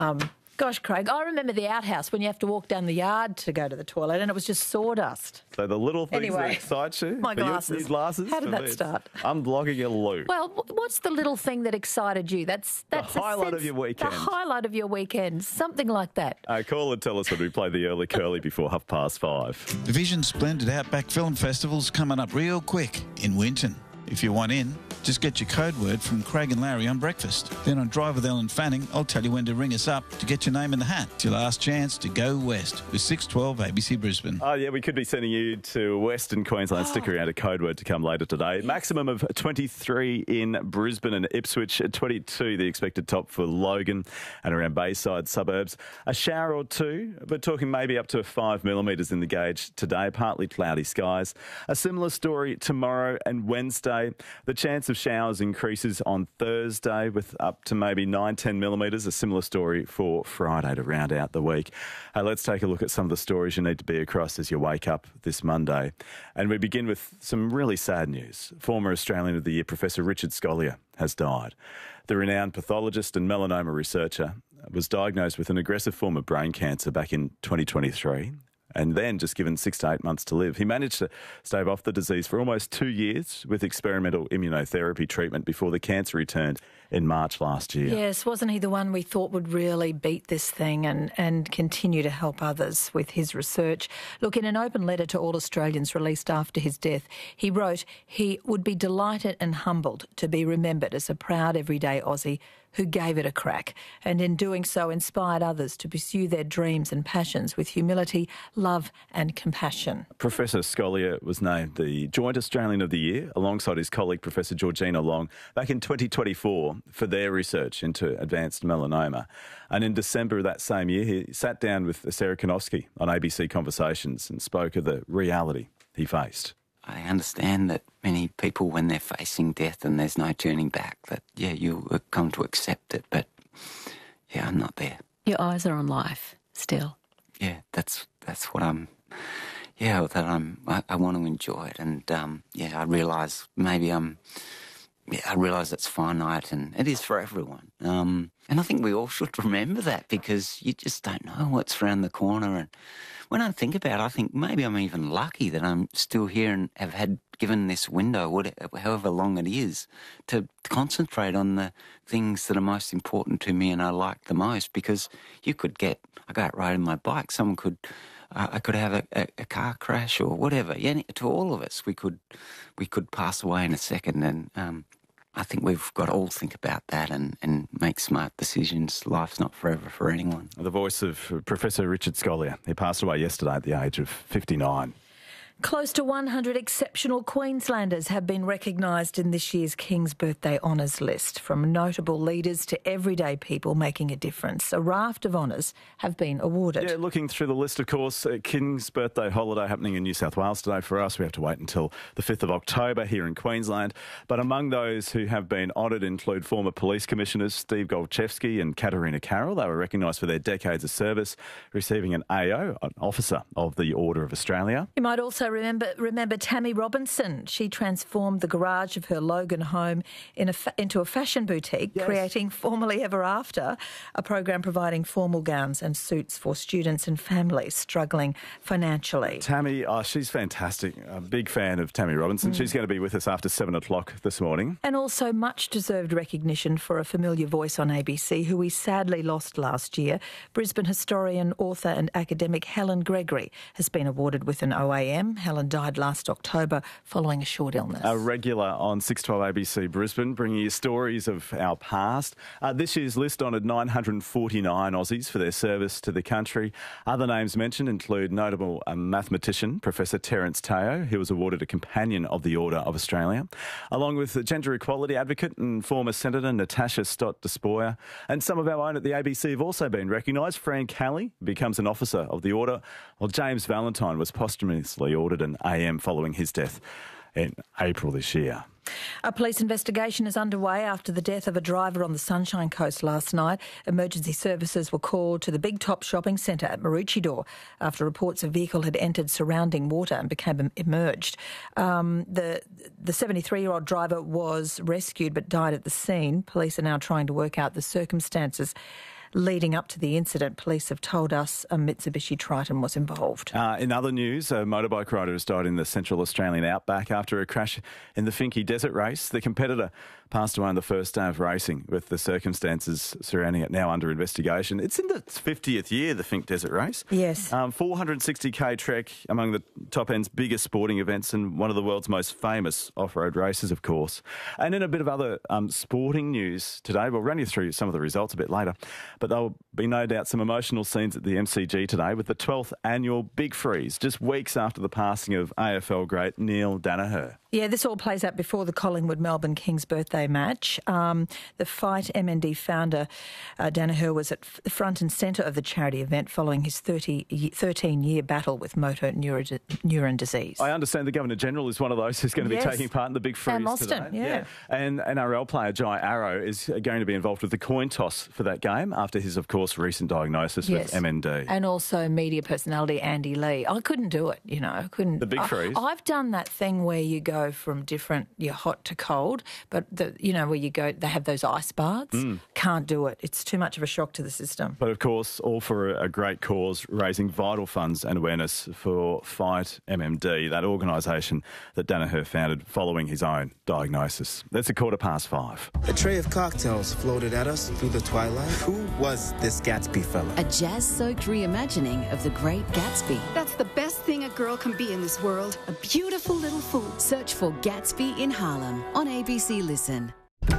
Gosh, Craig, I remember the outhouse when you have to walk down the yard to go to the toilet and it was just sawdust. So the little things that excite you? My glasses. Your glasses? How did that start? Unblocking a loop. Well, what's the little thing that excited you? That's the highlight of your weekend. The highlight of your weekend, something like that. Call and tell us when we play the early curly before 5:30. The Vision Splendid Outback Film Festival's coming up real quick in Winton. If you want in, just get your code word from Craig and Larry on breakfast. Then on Drive with Ellen Fanning, I'll tell you when to ring us up to get your name in the hat. It's your last chance to go west with 612 ABC Brisbane. Oh, yeah, we could be sending you to Western Queensland. Stick around, a code word to come later today. Yes. Maximum of 23 in Brisbane and Ipswich, 22 the expected top for Logan and around Bayside suburbs. A shower or two, we're talking maybe up to 5 millimetres in the gauge today, partly cloudy skies. A similar story tomorrow and Wednesday. The chance of showers increases on Thursday with up to maybe 9-10 millimetres. A similar story for Friday to round out the week. Let's take a look at some of the stories you need to be across as you wake up this Monday. And we begin with some really sad news. Former Australian of the Year Professor Richard Scolyer has died. The renowned pathologist and melanoma researcher was diagnosed with an aggressive form of brain cancer back in 2023. And then just given 6 to 8 months to live. He managed to stave off the disease for almost 2 years with experimental immunotherapy treatment before the cancer returned in March last year. Yes, wasn't he the one we thought would really beat this thing and continue to help others with his research? Look, in an open letter to all Australians released after his death, he wrote he would be delighted and humbled to be remembered as a proud everyday Aussie who gave it a crack, and in doing so inspired others to pursue their dreams and passions with humility, love and compassion. Professor Scolyer was named the Joint Australian of the Year alongside his colleague Professor Georgina Long back in 2024 for their research into advanced melanoma. And in December of that same year, he sat down with Sarah Konofsky on ABC Conversations and spoke of the reality he faced. I understand that many people, when they're facing death and there's no turning back, that, you come to accept it. But, I'm not there. Your eyes are on life still. Yeah, that's what I want to enjoy it. And, I realise I realise it's finite and it is for everyone. And I think we all should remember that because you just don't know what's around the corner. And when I think about it, I think maybe I'm even lucky that I'm still here and have had given this window, however long it is, to concentrate on the things that are most important to me and I like the most. Because I go out riding my bike, I could have a car crash or whatever. Yeah, to all of us, we could pass away in a second, and I think we've got to all think about that and make smart decisions. Life's not forever for anyone. The voice of Professor Richard Scolyer. He passed away yesterday at the age of 59. Close to 100 exceptional Queenslanders have been recognised in this year's King's Birthday Honours list, from notable leaders to everyday people making a difference. A raft of honours have been awarded. Yeah, looking through the list, of course, King's Birthday holiday happening in New South Wales today for us. We have to wait until the 5th of October here in Queensland. But among those who have been honoured include former police commissioners Steve Golchevsky and Katarina Carroll. They were recognised for their decades of service, receiving an AO, an Officer of the Order of Australia. You might also remember Tammy Robinson. She transformed the garage of her Logan home into a fashion boutique, yes, creating Formerly Ever After, a program providing formal gowns and suits for students and families struggling financially. Tammy, she's fantastic. A big fan of Tammy Robinson. She's going to be with us after 7 o'clock this morning. And also much-deserved recognition for a familiar voice on ABC who we sadly lost last year. Brisbane historian, author and academic Helen Gregory has been awarded with an OAM. Helen died last October following a short illness. A regular on 612 ABC Brisbane, bringing you stories of our past. This year's list honoured 949 Aussies for their service to the country. Other names mentioned include notable mathematician Professor Terence Teo, who was awarded a Companion of the Order of Australia, along with the gender equality advocate and former Senator Natasha Stott Despoja. And some of our own at the ABC have also been recognised. Fran Kelly becomes an Officer of the Order, while James Valentine was posthumously ordered an AM following his death in April this year. A police investigation is underway after the death of a driver on the Sunshine Coast last night. Emergency services were called to the Big Top shopping centre at Maroochydore after reports a vehicle had entered surrounding water and became immerged. The 73-year-old driver was rescued but died at the scene. Police are now trying to work out the circumstances. leading up to the incident, police have told us a Mitsubishi Triton was involved. In other news, a motorbike rider has died in the Central Australian outback after a crash in the Finke Desert Race. The competitor passed away on the first day of racing, with the circumstances surrounding it now under investigation. It's in its 50th year, the Finke Desert Race. Yes. 460k trek, among the top end's biggest sporting events and one of the world's most famous off-road races, of course. And in a bit of other sporting news today, we'll run you through some of the results a bit later, but there'll be no doubt some emotional scenes at the MCG today with the 12th annual Big Freeze, just weeks after the passing of AFL great Neil Daniher. Yeah, this all plays out before the Collingwood-Melbourne Kings birthday match. The Fight MND founder, Daniher, was at the front and centre of the charity event following his 13-year battle with motor neuron disease. I understand the Governor-General is one of those who's going to be taking part in the Big Freeze Mostyn, today. yeah. And NRL player Jai Arrow is going to be involved with the coin toss for that game after his, of course, recent diagnosis with MND. And also media personality Andy Lee. I couldn't do it, I couldn't. The Big Freeze? I've done that thing where you go from different, you're hot to cold, but where you go, they have those ice baths. Can't do it. It's too much of a shock to the system. But of course, all for a great cause, raising vital funds and awareness for Fight MMD, that organisation that Daniher founded following his own diagnosis. That's 5:15. A tray of cocktails floated at us through the twilight. Who was this Gatsby fella? A jazz-soaked reimagining of The Great Gatsby. That's the best thing a girl can be in this world. A beautiful little fool. Search for Gatsby in Harlem on ABC Listen.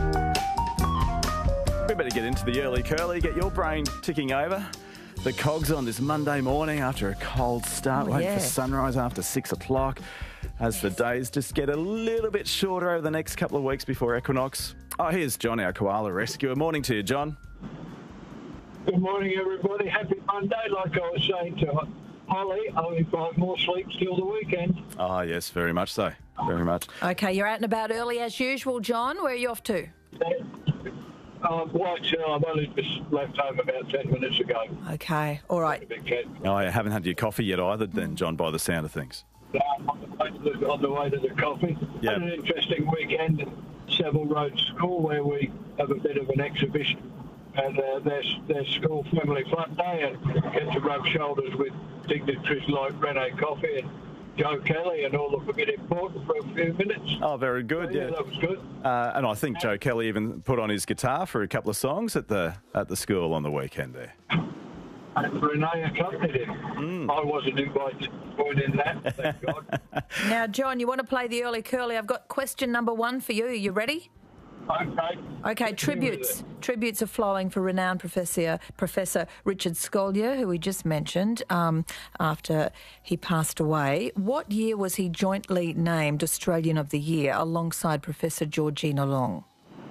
We better get into the early curly, get your brain ticking over. The cogs on this Monday morning after a cold start, wait for sunrise after 6 o'clock as the days just get a little bit shorter over the next couple of weeks before equinox. Oh, here's John, our koala rescuer. Morning to you, John. Good morning, everybody. Happy Monday. Like I was saying to Holly, only 5 more sleeps till the weekend. Oh, yes, very much so. Very much. Okay, you're out and about early as usual, John. Where are you off to? Whiteshell, I've only just left home about 10 minutes ago. Okay, all right. Oh, you haven't had your coffee yet either then, John, by the sound of things. On the way to the coffee. Yep. Had an interesting weekend at Savile Road School where we have a bit of an exhibition and their school family fun day and get to rub shoulders with dignitaries like Rene Coffey and Joe Kelly and all the forget important for a few minutes. Oh, very good, so, yeah. That was good. And I think Joe Kelly even put on his guitar for a couple of songs at the school on the weekend there. And Renee accompanied him. I wasn't invited to join in that, thank God. Now, John, you want to play the early curly? I've got question number 1 for you. Are you ready? Okay, tributes. Tributes are flowing for renowned Professor Richard Scolyer, who we just mentioned, after he passed away. What year was he jointly named Australian of the Year alongside Professor Georgina Long?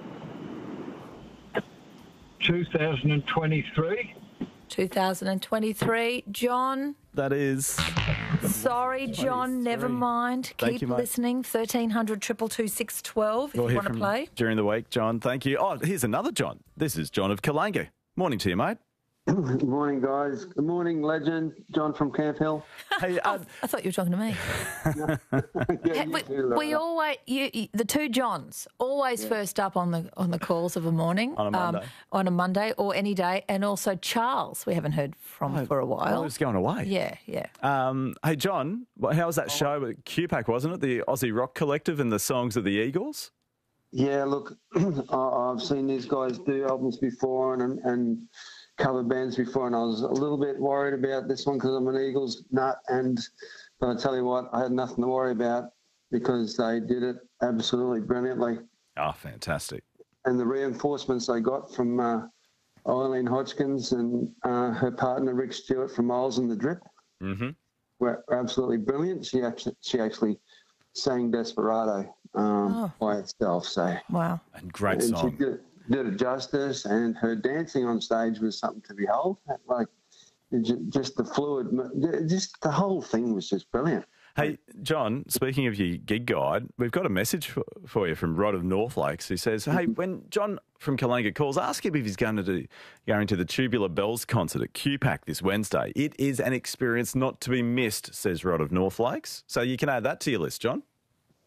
2023. 2023. John? That is... Sorry, John, never mind. Thank Keep you, mate. listening. 1300 222 612 if We'll you hear want to from play. during the week, John. Thank you. Oh, here's another John. This is John of Kalanga. Morning to you, mate. Good morning, guys. Good morning, legend. John from Camp Hill. Hey, I thought you were talking to me. Yeah, you too, We always, the two Johns, always first up on the calls of a morning. On a Monday. Or any day. And also Charles, we haven't heard from for a while. Oh, he was going away. Yeah. Hey, John, how was that show at QPAC, wasn't it? The Aussie Rock Collective and the songs of the Eagles? Yeah, look, I've seen these guys do albums before and cover bands before, and I was a little bit worried about this one because I'm an Eagles nut. But I tell you what, I had nothing to worry about because they did it absolutely brilliantly. Oh, fantastic. And the reinforcements they got from Eileen Hodgkins and her partner Rick Stewart from Miles and the Drip were absolutely brilliant. She actually sang Desperado by itself. So wow, and great song. She did it justice, and her dancing on stage was something to behold. Like just the fluid, just the whole thing was just brilliant. Hey, John, speaking of your gig guide, we've got a message for you from Rod of North Lakes who says, hey, when John from Kalanga calls, ask him if he's going to the Tubular Bells concert at QPAC this Wednesday. It is an experience not to be missed, says Rod of North Lakes. So you can add that to your list, John.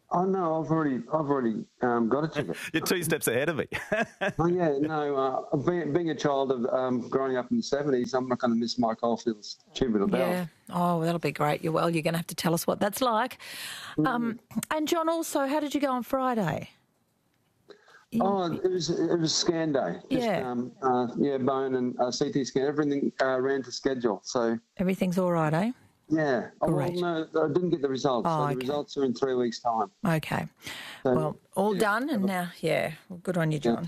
Oh no, I've already got a ticket. You're 2 steps ahead of me. Oh yeah, no. Being a child of growing up in the '70s, I'm not going to miss Mike Oldfield's Tubular Bells. Yeah. Oh, that'll be great. You're going to have to tell us what that's like. And John, also, how did you go on Friday? Oh, it was scan day. Bone and CT scan. Everything ran to schedule. So everything's all right, eh? Yeah. Great. Well, no, I didn't get the results. Oh, so the results are in 3 weeks' time. Okay. So, well, all done, and now, well, good on you, John.